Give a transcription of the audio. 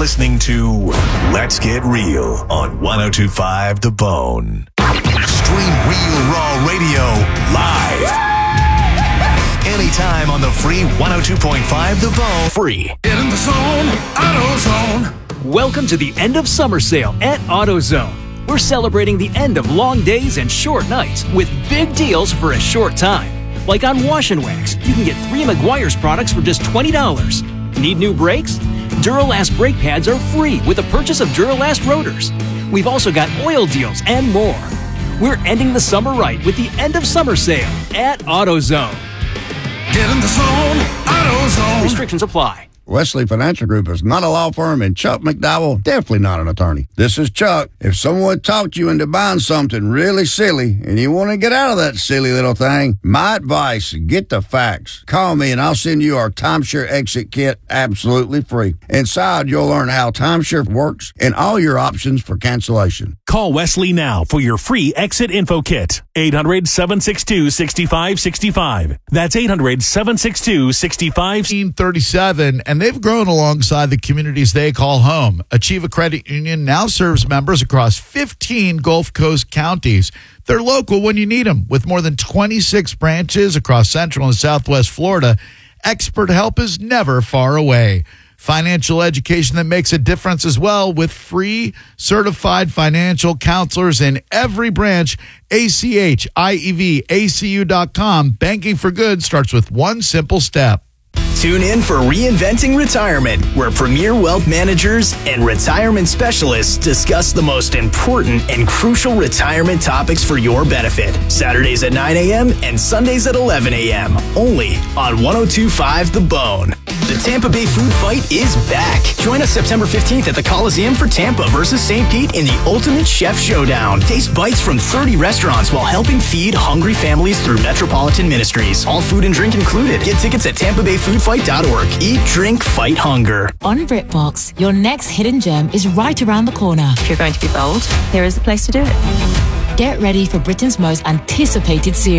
listening to Let's Get Real on 102.5 The Bone. Stream Real Raw Radio live. Anytime on the free 102.5 The Bone. Free. Get in the zone, AutoZone. Welcome to the end of summer sale at AutoZone. We're celebrating the end of long days and short nights with big deals for a short time. Like on Wash and Wax, you can get 3 Meguiar's products for just $20. Need new brakes? Duralast brake pads are free with the purchase of Duralast rotors. We've also got oil deals and more. We're ending the summer right with the end of summer sale at AutoZone. Get in the zone, AutoZone. Restrictions apply. Wesley Financial Group is not a law firm, and Chuck McDowell definitely not an attorney. This is Chuck. If someone talked you into buying something really silly and you want to get out of that silly little thing, my advice, get the facts. Call me and I'll send you our timeshare exit kit absolutely free. Inside, you'll learn how timeshare works and all your options for cancellation. Call Wesley now for your free exit info kit. 800-762-6565. That's 800-762-6537. And they've grown alongside the communities they call home. Achieva Credit Union now serves members across 15 Gulf Coast counties. They're local when you need them. With more than 26 branches across Central and Southwest Florida, expert help is never far away. Financial education that makes a difference as well, with free certified financial counselors in every branch. ACH, IEV, ACU.com. Banking for good starts with one simple step. Tune in for Reinventing Retirement, where premier wealth managers and retirement specialists discuss the most important and crucial retirement topics for your benefit. Saturdays at 9 a.m. and Sundays at 11 a.m. Only on 102.5 The Bone. The Tampa Bay Food Fight is back. Join us September 15th at the Coliseum for Tampa versus St. Pete in the Ultimate Chef Showdown. Taste bites from 30 restaurants while helping feed hungry families through Metropolitan Ministries. All food and drink included. Get tickets at TampaBayFoodFight.org. Eat, drink, fight hunger. On BritBox, your next hidden gem is right around the corner. If you're going to be bold, here is the place to do it. Get ready for Britain's most anticipated series.